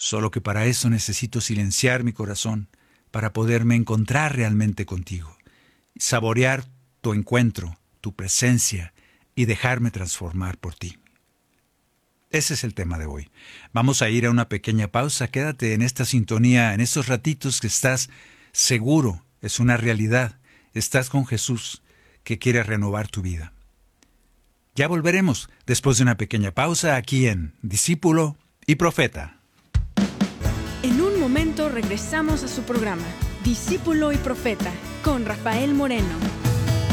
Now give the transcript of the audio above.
Solo que para eso necesito silenciar mi corazón para poderme encontrar realmente contigo, saborear tu encuentro, tu presencia y dejarme transformar por ti. Ese es el tema de hoy. Vamos a ir a una pequeña pausa. Quédate en esta sintonía, en estos ratitos que estás seguro, es una realidad. Estás con Jesús que quiere renovar tu vida. Ya volveremos después de una pequeña pausa aquí en Discípulo y Profeta. En un momento regresamos a su programa, Discípulo y Profeta, con Rafael Moreno.